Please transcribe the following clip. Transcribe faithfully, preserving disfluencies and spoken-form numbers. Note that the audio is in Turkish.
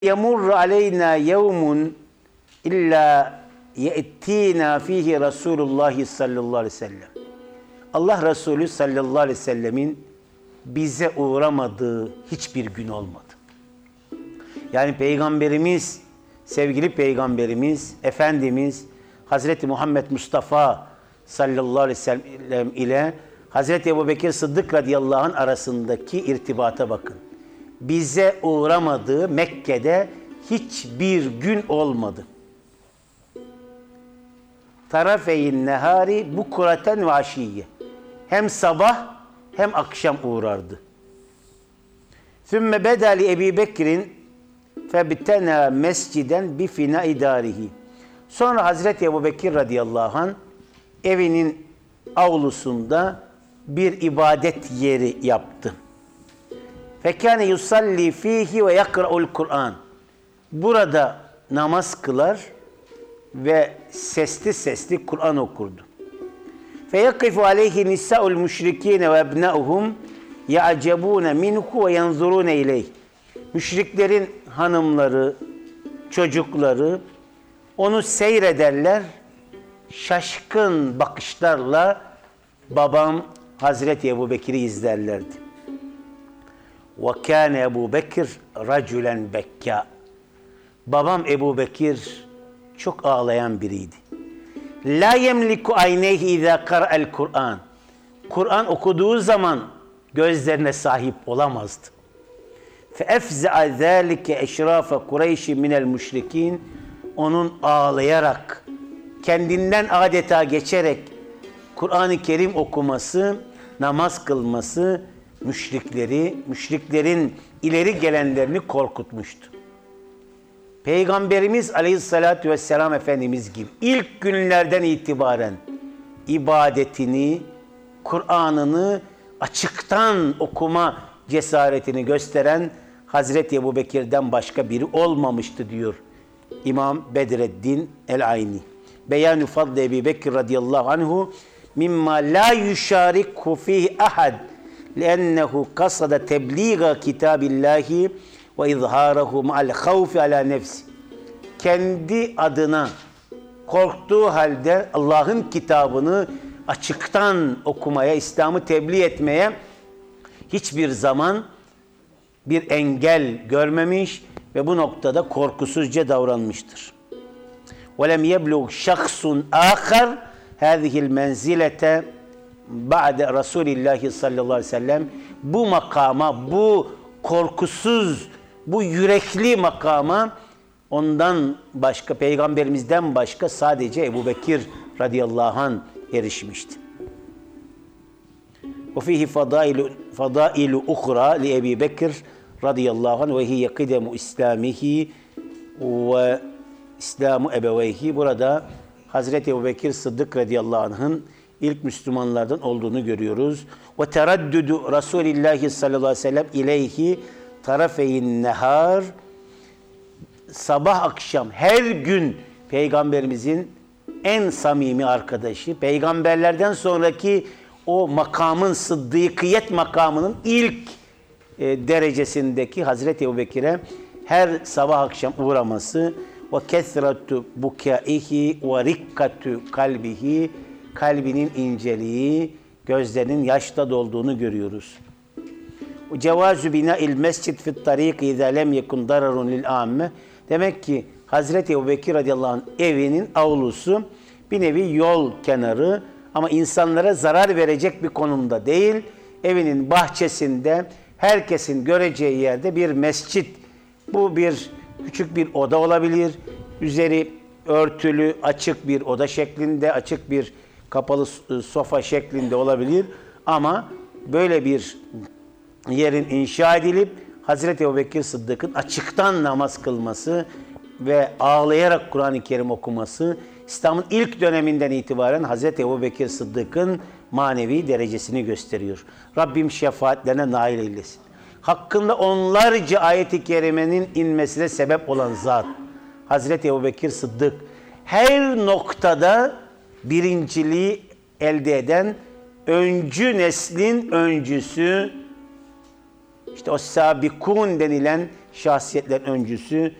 yemurru aleyna yevmun illa ye'tina fihi Resulullah sallallahu aleyhi ve sellem. Allah Resulü sallallahu aleyhi ve sellemin bize uğramadığı hiçbir gün olmadı. Yani Peygamberimiz, sevgili Peygamberimiz, Efendimiz Hazreti Muhammed Mustafa sallallahu aleyhi ve sellem ile Hazreti Ebubekir Sıddık radıyallahu anh arasındaki irtibata bakın. Bize uğramadığı Mekke'de hiçbir gün olmadı. Tarafeyin nehari bukraten ve aşiyye. Hem sabah hem akşam uğrardı. Sümme bedali Ebi Bekir'in febtena mesciden bi fina idarihi. Sonra Hazreti Ebubekir radıyallahu anh evinin avlusunda bir ibadet yeri yaptı. Fekâne yusalli fihi ve yakra'ul Kur'an. Burada namaz kılar ve sesli sesli Kur'an okurdu. Feyakifu aleyhi nisa'ul müşrikîne ve ebnâuhum ya'cebûne minhu ve yanzurûne ileyh. Müşriklerin hanımları, çocukları onu seyrederler, şaşkın bakışlarla babam Hazreti Ebubekir'i izlerlerdi. وَكَانَ Ebu Bekir رَجُلًا بَكَّا. Babam Ebu Bekir çok ağlayan biriydi. لَا يَمْلِكُ عَيْنَيْهِ اِذَا قَرَأَ الْقُرْآنِ. Kur'an okuduğu zaman gözlerine sahip olamazdı. فَاَفْزَعَ ذَٰلِكَ اَشْرَافَ قُرَيْشِ مِنَ الْمُشْرِك۪ينَ. Onun ağlayarak, kendinden adeta geçerek Kur'an-ı Kerim okuması, namaz kılması müşrikleri, müşriklerin ileri gelenlerini korkutmuştu. Peygamberimiz Aleyhisselatü Vesselam Efendimiz gibi ilk günlerden itibaren ibadetini, Kur'an'ını açıktan okuma cesaretini gösteren Hazreti Ebubekir'den başka biri olmamıştı diyor İmam Bedreddin el-Ayni. Beyan-ı fadl-i Ebi Bekir radıyallahu anhu mimma la yuşarikhu fihi ahad لأنه قصد تبليغ كتاب الله وإظهاره مع الخوف على nefsi. Kendi adına korktuğu halde Allah'ın kitabını açıktan okumaya, İslam'ı tebliğ etmeye hiçbir zaman bir engel görmemiş ve bu noktada korkusuzca davranmıştır. وَلَمْ يَبْلُغْ شَخْصٌ آخَرْ هَذِهِ الْمَنْزِلَةَ ba'de Resulillahi sallallahu aleyhi ve sellem. Bu makama, bu korkusuz, bu yürekli makama ondan başka, Peygamberimizden başka sadece Ebubekir radıyallahu anh erişmişti. Ve fihi fadailu fadailu ukhra li Ebi Bekir radıyallahu anh ve hiye kıdemu İslamihi ve İslamu ebeveyhi. Burada Hazreti Ebubekir Sıddık radıyallahu anh'ın İlk Müslümanlardan olduğunu görüyoruz. Ve teraddudu Resulillahi sallallahu aleyhi ve sellem ileyhi tarafeyin nehar. Sabah akşam her gün Peygamberimizin en samimi arkadaşı, peygamberlerden sonraki o makamın, sıddıkiyet makamının ilk e, derecesindeki Hazreti Ebubekir'e her sabah akşam uğraması ve kesratu bukaihi ve rikkatu kalbihi, kalbinin inceliği, gözlerinin yaşla dolduğunu görüyoruz. Cevazu bina'il mescid fi't tariq iza lem yekun dararun lil amme. Demek ki Hazreti Ebubekir radıyallahu anh evinin avlusu bir nevi yol kenarı ama insanlara zarar verecek bir konumda değil. Evinin bahçesinde herkesin göreceği yerde bir mescit. Bu bir küçük bir oda olabilir. Üzeri örtülü, açık bir oda şeklinde, açık bir kapalı sofa şeklinde olabilir ama böyle bir yerin inşa edilip Hazreti Ebubekir Sıddık'ın açıktan namaz kılması ve ağlayarak Kur'an-ı Kerim okuması İslam'ın ilk döneminden itibaren Hazreti Ebubekir Sıddık'ın manevi derecesini gösteriyor. Rabbim şefaatlerine nail eylesin. Hakkında onlarca ayet-i kerimenin inmesine sebep olan zat Hazreti Ebubekir Sıddık her noktada birinciliği elde eden öncü neslin öncüsü, işte o sabikun denilen şahsiyetlerin öncüsü